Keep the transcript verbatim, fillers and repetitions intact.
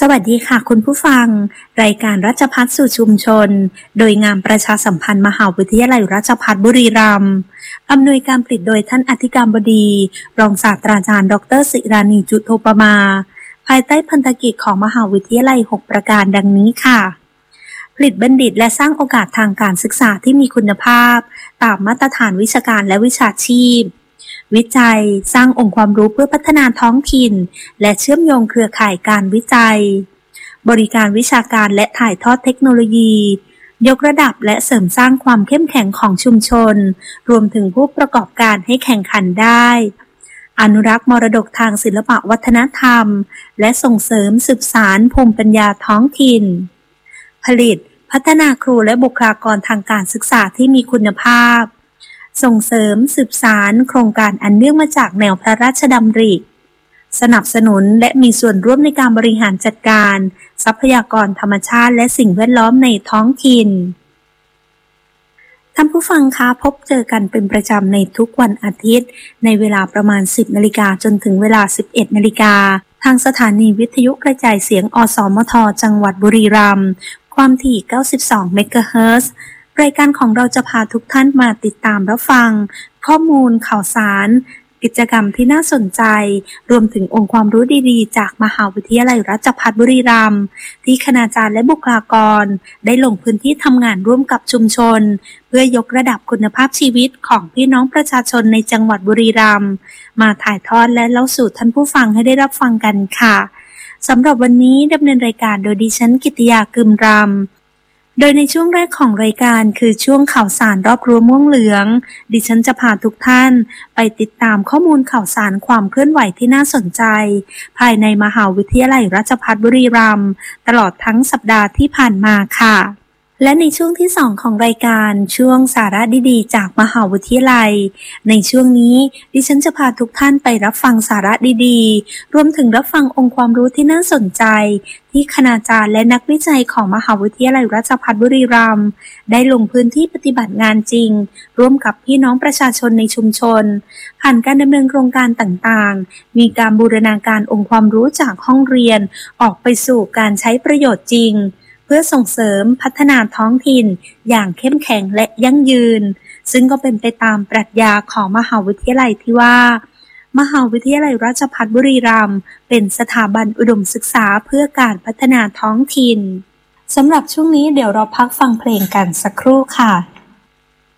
วัสดีค่ะคุณผู้ฟังรายการรัชพัฒสู่ชุมชนโดยงานประชาสัมพันธ์มหาวิทยาลัยราชภัฏบุรีรัมย์อำนวยการผลิตโดยท่านอธิการบดีรองศาสตราจารย์ดรศิรานีจุโทปมาภายใต้พันธกิจของมหาวิทยาลัยหกประการดังนี้ค่ะผลิตบัณฑิตและสร้างโอกาสทางการศึกษาที่มีคุณภาพตามมาตรฐานวิชาการและวิชาชีพวิจัยสร้างองค์ความรู้เพื่อพัฒนาท้องถิ่นและเชื่อมโยงเครือข่ายการวิจัยบริการวิชาการและถ่ายทอดเทคโนโลยียกระดับและเสริมสร้างความเข้มแข็งของชุมชนรวมถึงผู้ประกอบการให้แข่งขันได้อนุรักษ์มรดกทางศิลปวัฒนธรรมและส่งเสริมสืบสานภูมิปัญญาท้องถิ่นผลิตพัฒนาครูและบุคลากรทางการศึกษาที่มีคุณภาพส่งเสริมสืบสานโครงการอันเนื่องมาจากแนวพระราชดำริสนับสนุนและมีส่วนร่วมในการบริหารจัดการทรัพยากรธรรมชาติและสิ่งแวดล้อมในท้องถิ่นท่านผู้ฟังคะพบเจอกันเป็นประจำในทุกวันอาทิตย์ในเวลาประมาณ สิบนาฬิกาจนถึงเวลา สิบเอ็ดนาฬิกาทางสถานีวิทยุกระจายเสียงอสมทจังหวัดบุรีรัมย์ความถี่เก้าสิบสองเมกะเฮิรตซ์รายการของเราจะพาทุกท่านมาติดตามรับฟังข้อมูลข่าวสารกิจกรรมที่น่าสนใจรวมถึงองค์ความรู้ดีๆจากมหาวิทยาลัยราชภัฏบุรีรัมย์ที่คณาจารย์และบุคลากรได้ลงพื้นที่ทำงานร่วมกับชุมชนเพื่อยกระดับคุณภาพชีวิตของพี่น้องประชาชนในจังหวัดบุรีรัมย์มาถ่ายทอดและเล่าสู่ท่านผู้ฟังให้ได้รับฟังกันค่ะสำหรับวันนี้ดำเนินรายการโดยดิฉันกิตติยากึมรำโดยในช่วงแรกของรายการคือช่วงข่าวสารรอบรั้วม่วงเหลืองดิฉันจะพาทุกท่านไปติดตามข้อมูลข่าวสารความเคลื่อนไหวที่น่าสนใจภายในมหาวิทยาลัยราชภัฏบุรีรัมย์ตลอดทั้งสัปดาห์ที่ผ่านมาค่ะและในช่วงที่สองของรายการช่วงสาระดีๆจากมหาวิทยาลัยในช่วงนี้ดิฉันจะพาทุกท่านไปรับฟังสาระดีๆรวมถึงรับฟังองค์ความรู้ที่น่าสนใจที่คณาจารย์และนักวิจัยของมหาวิทยาลัยราชภัฏบุรีรัมย์ได้ลงพื้นที่ปฏิบัติงานจริงร่วมกับพี่น้องประชาชนในชุมชนผ่านการดำเนินโครงการต่างๆมีการบูรณาการองค์ความรู้จากห้องเรียนออกไปสู่การใช้ประโยชน์จริงเพื่อส่งเสริมพัฒนาท้องถิ่นอย่างเข้มแข็งและยั่งยืนซึ่งก็เป็นไปตามปรัชญาของมหาวิทยาลัยที่ว่ามหาวิทยาลัยราชภัฏบุรีรัมย์เป็นสถาบันอุดมศึกษาเพื่อการพัฒนาท้องถิ่นสำหรับช่วงนี้เดี๋ยวเราพักฟังเพลงกันสักครู่ค่ะ